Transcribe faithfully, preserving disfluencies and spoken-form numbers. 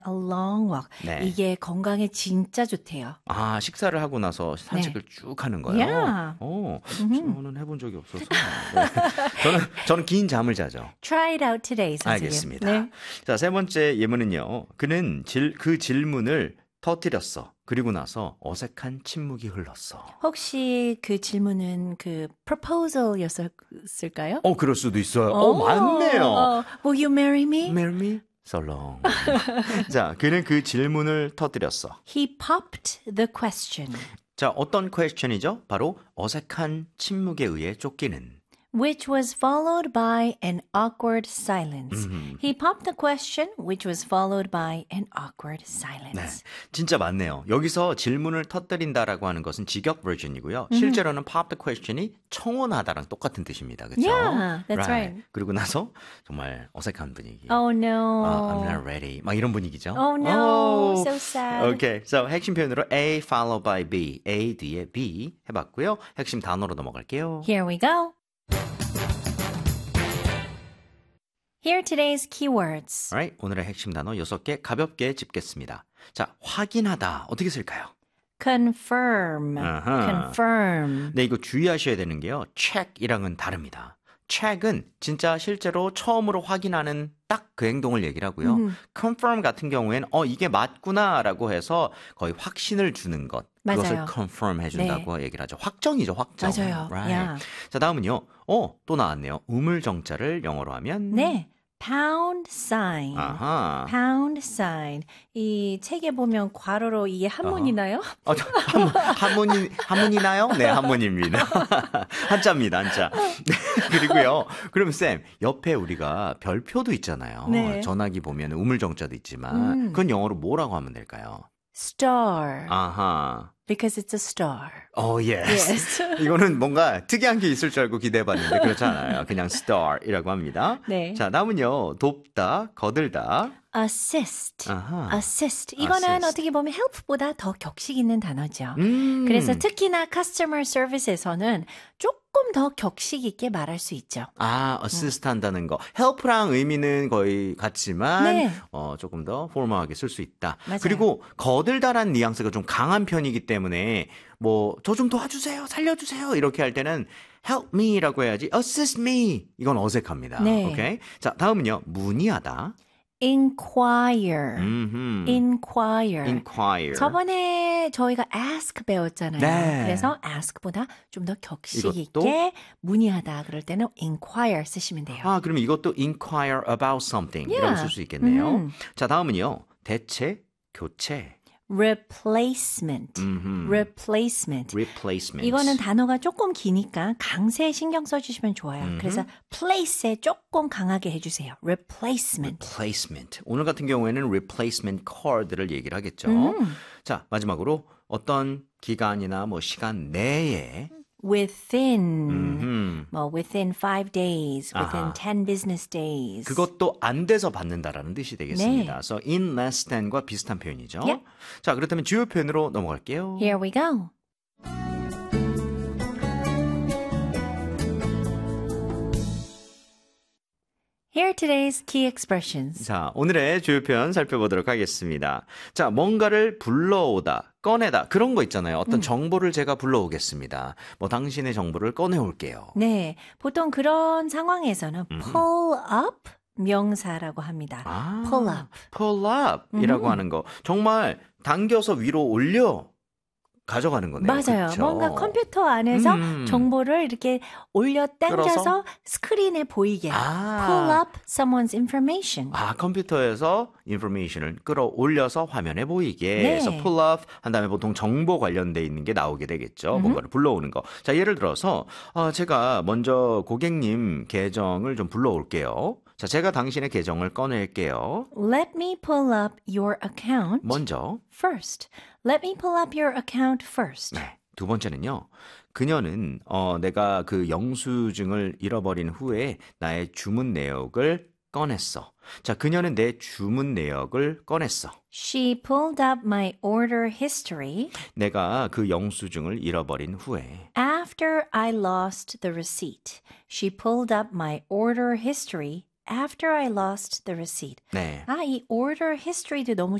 A long walk. 네. 이게 건강에 진짜 좋대요. 아, 식사를 하고 나서 산책을 네. 쭉 하는 거예요? Yeah. 오, 음흠. 저는 해본 적이 없어서. 네. 저는, 저는 긴 잠을 자죠. Try it out today, 선생님. 알겠습니다. 네. 자, 세 번째 예문은요. 그는 질, 그 질문을 터뜨렸어. 그리고 나서 어색한 침묵이 흘렀어. 혹시 그 질문은 그 proposal이었을까요? 어, 그럴 수도 있어요. 어, 맞네요. 어, will you marry me? Marry me? So long. 자, 그는 그 질문을 터뜨렸어. He popped the question. 자, 어떤 question이죠? 바로 어색한 침묵에 의해 쫓기는. Which was followed by an awkward silence. 음. He popped the question, which was followed by an awkward 네, silence. 진짜 맞네요. 여기서 질문을 터뜨린다라고 하는 것은 직역 버전이고요. 실제로는 pop the question이 청혼하다랑 똑같은 뜻입니다. 그렇죠? Yeah, that's right. 그리고 나서 정말 어색한 분위기. Oh no. 아, I'm not ready. 막 이런 분위기죠. Oh no, Oh. so sad. Okay, so 핵심 표현으로 A followed by B, A 뒤에 B 해봤고요. 핵심 단어로 넘어갈게요. Here we go. Here are today's keywords. Alright, 오늘의 핵심 단어 여섯 개 가볍게 짚겠습니다. 자, 확인하다 어떻게 쓸까요? Confirm. 아하. Confirm. 네, 이거 주의하셔야 되는 게요. check이랑은 다릅니다. check은 진짜 실제로 처음으로 확인하는 딱 그 행동을 얘기를 하고요. 음. confirm 같은 경우에는 어 이게 맞구나라고 해서 거의 확신을 주는 것. 그것을 맞아요. confirm 해준다고 얘기를 하죠. 확정이죠, 확정. 맞아요. Right. Yeah. 자, 다음은요. 어, 또 나왔네요. 우물정자를 영어로 하면 네. Pound sign. 아하. Pound sign. 이 책에 보면 괄호로 이게 한문이나요? 어, 저, 한, 한문이, 한문이나요? 네, 한문입니다. 한자입니다, 한자. 네, 그리고요. 그럼 쌤, 옆에 우리가 별표도 있잖아요. 네. 전화기 보면 우물정자도 있지만, 음. 그건 영어로 뭐라고 하면 될까요? Star. 아하. Because it's a star. 어, yes. Yes. 이거는 뭔가 특이한 게 있을 줄 알고 기대해봤는데 그렇지 않아요. 그냥 star이라고 합니다. 네. 자, 다음은요. 돕다, 거들다. Assist. 아하. Assist. 이거는 Assist. 어떻게 보면 help보다 더 격식 있는 단어죠. 음. 그래서 특히나 customer service에서는 조금 더 격식 있게 말할 수 있죠. 아, assist 한다는 거. help랑 의미는 거의 같지만 네. 어, 조금 더 포멀하게 쓸 수 있다. 맞아요. 그리고 거들다라는 뉘앙스가 좀 강한 편이기 때문에 뭐 저 좀 도와주세요. 살려주세요. 이렇게 할 때는 help me라고 해야지 assist me. 이건 어색합니다. 네. 오케이? 자, 다음은요. 문의하다. Inquire. 음흠. Inquire. inquire. 저번에 저희가 ask 배웠잖아요. 네. 그래서 ask보다 좀 더 격식 이것도? 있게 문의하다 그럴 때는 inquire 쓰시면 돼요. 아, 그러면 이것도 inquire about something 이라고 Yeah. 쓸 수 있겠네요. 음. 자, 다음은요. 대체, 교체. replacement. 음흠. replacement. replacement. 이거는 단어가 조금 기니까 강세 신경 써주시면 좋아요. 음흠. 그래서 place에 조금 강하게 해주세요. replacement. replacement. 오늘 같은 경우에는 replacement card를 얘기를 하겠죠. 음. 자, 마지막으로 어떤 기간이나 뭐 시간 내에 within. 음흠. 뭐 within five days, within 아하. ten business days. 그것도 안 돼서 받는다라는 뜻이 되겠습니다. 네. 그래서 in less than과 비슷한 표현이죠. Yep. 자, 그렇다면 주요 표현으로 넘어갈게요. Here we go. Here are today's key expressions. 자, 오늘의 주요 표현 살펴보도록 하겠습니다. 자, 뭔가를 불러오다, 꺼내다 그런 거 있잖아요. 어떤 음. 정보를 제가 불러오겠습니다. 뭐 당신의 정보를 꺼내올게요. 네, 보통 그런 상황에서는 음. pull up 명사라고 합니다. 아, pull up. pull up이라고 음. 하는 거. 정말 당겨서 위로 올려 가져가는 거네요. 맞아요. 그쵸? 뭔가 컴퓨터 안에서 음. 정보를 이렇게 올려 당겨서 끌어서? 스크린에 보이게 아. pull up someone's information. 아, 컴퓨터에서 인포메이션을 끌어올려서 화면에 보이게. 네. 그래서 pull up 한 다음에 보통 정보 관련돼 있는 게 나오게 되겠죠. 뭔가를 불러오는 거. 자, 예를 들어서 어, 제가 먼저 고객님 계정을 좀 불러올게요. 자, 제가 당신의 계정을 꺼낼게요. Let me pull up your account 먼저. first. Let me pull up your account first. 네. 두 번째는요. 그녀는 어, 내가 그 영수증을 잃어버린 후에 나의 주문 내역을 꺼냈어. 자, 그녀는 내 주문 내역을 꺼냈어. She pulled up my order history 내가 그 영수증을 잃어버린 후에. after I lost the receipt. She pulled up my order history after I lost the receipt. 네. 아, 이 order history도 너무